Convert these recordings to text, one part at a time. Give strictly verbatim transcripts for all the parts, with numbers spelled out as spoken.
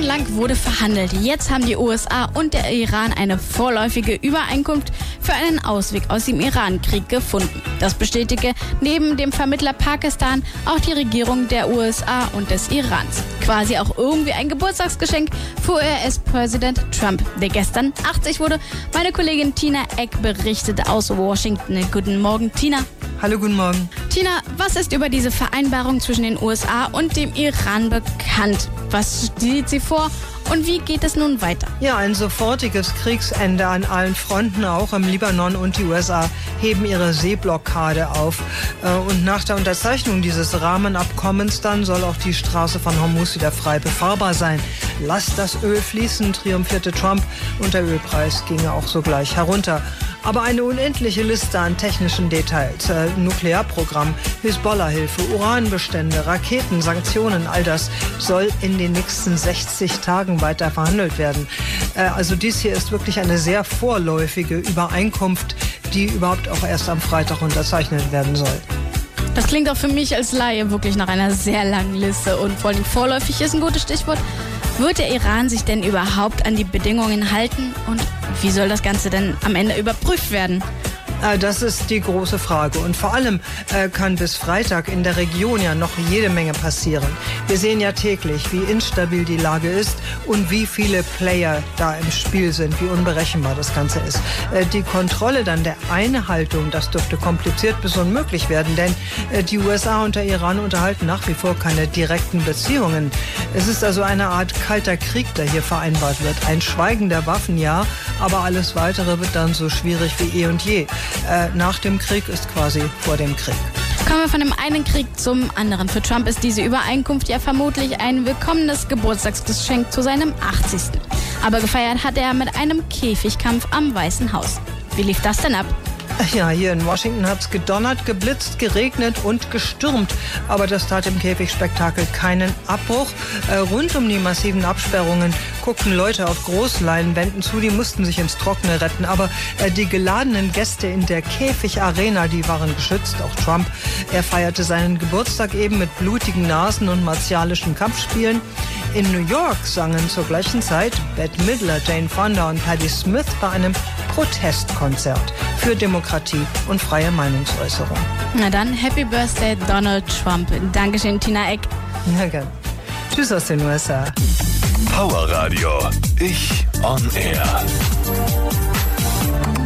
Wochenlang wurde verhandelt. Jetzt haben die U S A und der Iran eine vorläufige Übereinkunft für einen Ausweg aus dem Iran-Krieg gefunden. Das bestätige neben dem Vermittler Pakistan auch die Regierung der U S A und des Irans. Quasi auch irgendwie ein Geburtstagsgeschenk für U S-Präsident Trump, der gestern achtzig wurde. Meine Kollegin Tina Eck berichtet aus Washington. Guten Morgen, Tina. Hallo, guten Morgen. Tina, was ist über diese Vereinbarung zwischen den U S A und dem Iran bekannt? Was sieht sie vor und wie geht es nun weiter? Ja, ein sofortiges Kriegsende an allen Fronten, auch im Libanon, und die U S A heben ihre Seeblockade auf. Und nach der Unterzeichnung dieses Rahmenabkommens dann soll auch die Straße von Hormuz wieder frei befahrbar sein. Lasst das Öl fließen, triumphierte Trump, und der Ölpreis ginge auch sogleich herunter. Aber eine unendliche Liste an technischen Details, äh, Nuklearprogramm, Hisbollah-Hilfe, Uranbestände, Raketen, Sanktionen, all das soll in den nächsten sechzig Tagen weiter verhandelt werden. Äh, also dies hier ist wirklich eine sehr vorläufige Übereinkunft, die überhaupt auch erst am Freitag unterzeichnet werden soll. Das klingt auch für mich als Laie wirklich nach einer sehr langen Liste, und vor allem vorläufig ist ein gutes Stichwort. Wird der Iran sich denn überhaupt an die Bedingungen halten, und wie soll das Ganze denn am Ende überprüft werden? Das ist die große Frage. Und vor allem äh, kann bis Freitag in der Region ja noch jede Menge passieren. Wir sehen ja täglich, wie instabil die Lage ist und wie viele Player da im Spiel sind, wie unberechenbar das Ganze ist. Äh, die Kontrolle dann der Einhaltung, das dürfte kompliziert bis unmöglich werden, denn äh, die U S A und der Iran unterhalten nach wie vor keine direkten Beziehungen. Es ist also eine Art kalter Krieg, der hier vereinbart wird. Ein Schweigen der Waffen, ja, aber alles Weitere wird dann so schwierig wie eh und je. Äh, nach dem Krieg ist quasi vor dem Krieg. Kommen wir von dem einen Krieg zum anderen. Für Trump ist diese Übereinkunft ja vermutlich ein willkommenes Geburtstagsgeschenk zu seinem achtzigsten Aber gefeiert hat er mit einem Käfigkampf am Weißen Haus. Wie lief das denn ab? Ja, hier in Washington hat es gedonnert, geblitzt, geregnet und gestürmt. Aber das tat dem Käfigspektakel keinen Abbruch. Äh, rund um die massiven Absperrungen guckten Leute auf Großleinwänden zu, die mussten sich ins Trockene retten. Aber äh, die geladenen Gäste in der Käfigarena, die waren geschützt. Auch Trump, er feierte seinen Geburtstag eben mit blutigen Nasen und martialischen Kampfspielen. In New York sangen zur gleichen Zeit Bette Midler, Jane Fonda und Patti Smith bei einem Protestkonzert für Demokratie und freie Meinungsäußerung. Na dann, Happy Birthday Donald Trump. Dankeschön, Tina Eck. Ja, gern. Tschüss aus den U S A. Power Radio. Ich on Air.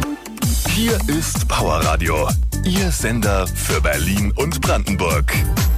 Hier ist Power Radio, Ihr Sender für Berlin und Brandenburg.